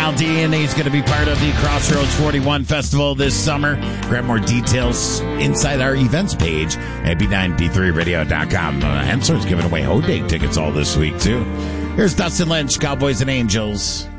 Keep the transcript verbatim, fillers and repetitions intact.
Aldean. He's going to be part of the Crossroads forty-one Festival this summer. Grab more details inside our events page at B nine B three radio dot com. Uh, Hensor's giving away Hodag tickets all this week, too. Here's Dustin Lynch, Cowboys and Angels.